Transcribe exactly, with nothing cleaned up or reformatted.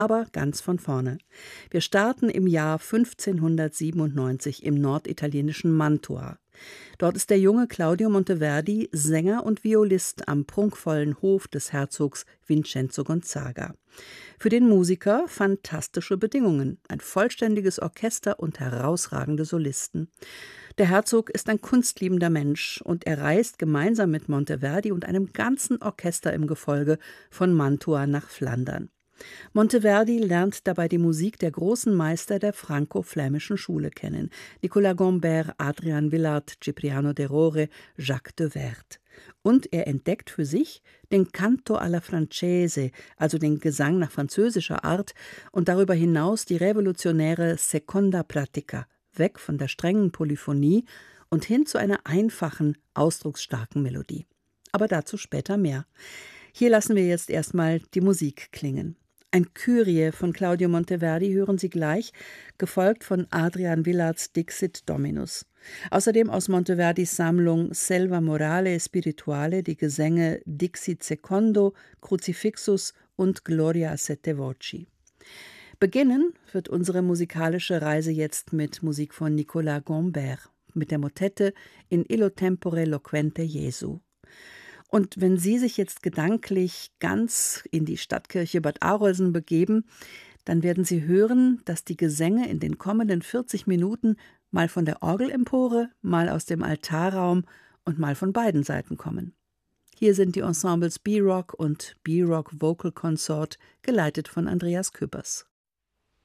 Aber ganz von vorne. Wir starten im Jahr fünfzehnhundertsiebenundneunzig im norditalienischen Mantua. Dort ist der junge Claudio Monteverdi Sänger und Violist am prunkvollen Hof des Herzogs Vincenzo Gonzaga. Für den Musiker fantastische Bedingungen, ein vollständiges Orchester und herausragende Solisten. Der Herzog ist ein kunstliebender Mensch und er reist gemeinsam mit Monteverdi und einem ganzen Orchester im Gefolge von Mantua nach Flandern. Monteverdi lernt dabei die Musik der großen Meister der franco-flämischen Schule kennen: Nicolas Gombert, Adrian Villard, Cipriano de Rore, Jacques de Werd. Und er entdeckt für sich den Canto alla Francese, also den Gesang nach französischer Art, und darüber hinaus die revolutionäre Seconda Pratica, weg von der strengen Polyphonie und hin zu einer einfachen, ausdrucksstarken Melodie. Aber dazu später mehr. Hier lassen wir jetzt erstmal die Musik klingen. Ein Kyrie von Claudio Monteverdi hören Sie gleich, gefolgt von Adrian Villards Dixit Dominus. Außerdem aus Monteverdis Sammlung Selva Morale e Spirituale die Gesänge Dixit Secondo, Crucifixus und Gloria a sette voci. Beginnen wird unsere musikalische Reise jetzt mit Musik von Nicolas Gombert, mit der Motette In illo tempore loquente Jesu. Und wenn Sie sich jetzt gedanklich ganz in die Stadtkirche Bad Arolsen begeben, dann werden Sie hören, dass die Gesänge in den kommenden vierzig Minuten mal von der Orgelempore, mal aus dem Altarraum und mal von beiden Seiten kommen. Hier sind die Ensembles B-Rock und B-Rock Vocal Consort, geleitet von Andreas Küppers.